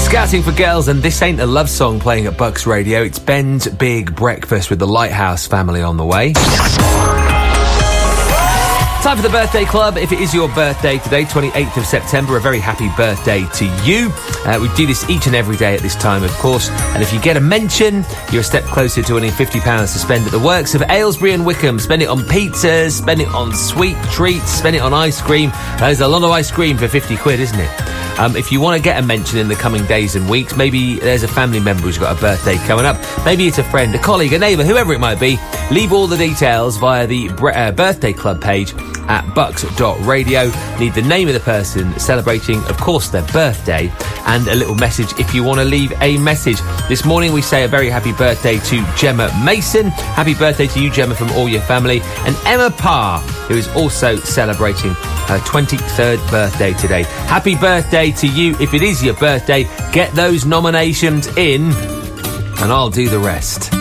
Scouting for Girls, and This Ain't a Love Song playing at Bucks Radio. It's Ben's Big Breakfast with the Lighthouse family on the way. Time for the Birthday Club. If it is your birthday today, 28th of September, a very happy birthday to you. We do this each and every day at this time, of course. And if you get a mention, you're a step closer to winning £50 to spend at the works of Aylesbury and Wickham. Spend it on pizzas, spend it on sweet treats, spend it on ice cream. There's a lot of ice cream for 50 quid, isn't it? If you want to get a mention in the coming days and weeks, maybe there's a family member who's got a birthday coming up. Maybe it's a friend, a colleague, a neighbour, whoever it might be. Leave all the details via the Birthday Club page at bucks.radio. Need the name of the person celebrating, of course, their birthday, and a little message if you want to leave a message. This morning we say a very happy birthday to Gemma Mason. Happy birthday to you, Gemma, from all your family. And Emma Parr, who is also celebrating her 23rd birthday today. Happy birthday to you. If it is your birthday, get those nominations in and I'll do the rest.